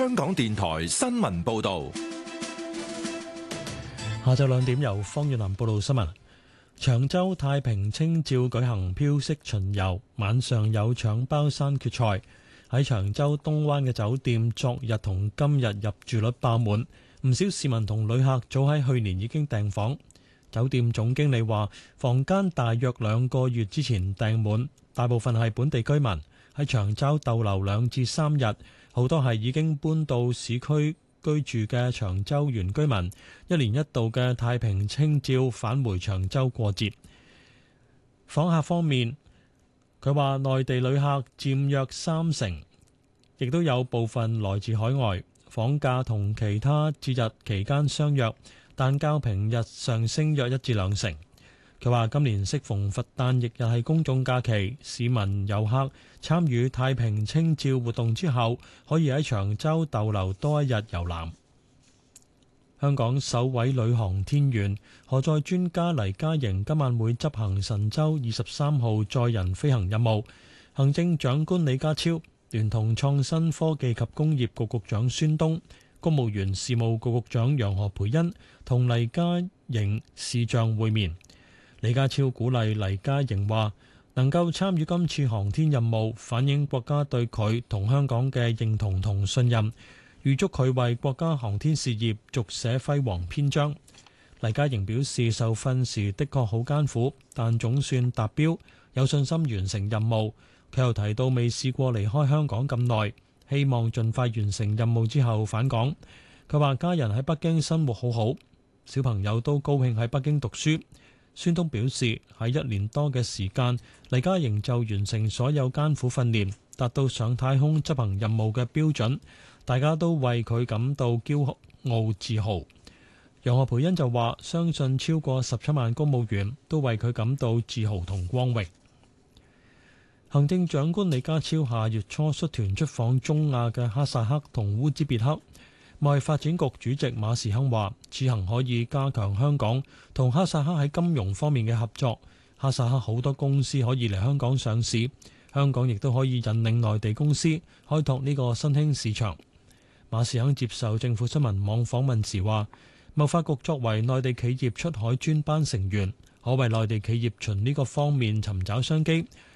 香港電台新聞報道。 下晝2點由方月林報道新聞。長洲太平清醮舉行飄色巡遊，晚上有搶包山決賽。喺長洲東灣嘅酒店，昨日同今日入住率爆滿，唔少市民同旅客早喺去年已經訂房。酒店總經理話，房間大約2個月之前訂滿，大部分係本地居民喺長洲逗留2至3日，好多係已經搬到市區居住嘅長洲原居民，一年一度嘅太平清醮返回長洲過節。訪客方面，佢話內地旅客佔約30%，亦都有部分來自海外。房價同其他節日期間相若，但較平日上升約1至2成。佢話今年適逢佛誕翌日係公眾假期，市民遊客參與太平清醮活動之後，可以喺長洲逗留多1日遊覽。香港首位女航天員荷載專家黎嘉瑩今晚會執行神舟23號載人飛行任務。行政長官李家超聯同創新科技及工業局局長孫東、公務員事務局局長楊何蓓茵同黎嘉瑩視像會面。李家超鼓勵黎嘉瑩話，能夠參與今次航天任務，反映國家對佢同香港嘅認同同信任，預祝佢為國家航天事業續寫輝煌篇章。黎嘉瑩表示，受訓時的確好艱苦，但總算達標，有信心完成任務。佢又提到未試過離開香港咁耐，希望盡快完成任務之後返港。佢話家人喺北京生活好好，小朋友都高興喺北京讀書。孫東表示，喺1年多嘅時間，黎嘉瑩就完成所有艱苦訓練，達到上太空執行任務嘅標準，大家都為佢感到驕傲自豪。楊何蓓茵就話，相信超過17萬公務員都為佢感到自豪同光榮。行政長官李家超下月初率團出訪中亞嘅哈薩克同烏茲別克。貿易發展局主席馬時亨話，此行可以加強香港同哈薩克喺金融方面嘅合作。哈薩克好多公司可以嚟香港上市，香港亦都可以引領內地公司開拓呢個新興市場。馬時亨接受政府新聞網訪問時話，貿發局作為內地企業出海專班成員，可為內地企業循呢個方面尋找商機。